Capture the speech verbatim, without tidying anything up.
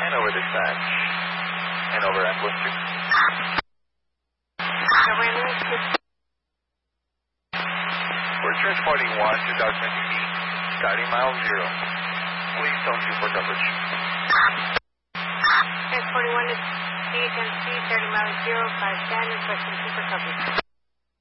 nine over dispatch. And over ambulance two. We're transporting one to Dartmouth D, starting mile zero. Please don't do for coverage. Transporting one to D H M C, starting mile zero, five ten, requesting two for coverage.